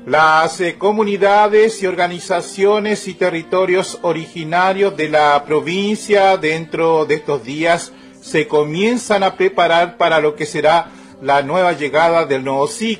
Las comunidades y organizaciones y territorios originarios de la provincia dentro de estos días se comienzan a preparar para lo que será la nueva llegada del nuevo ciclo.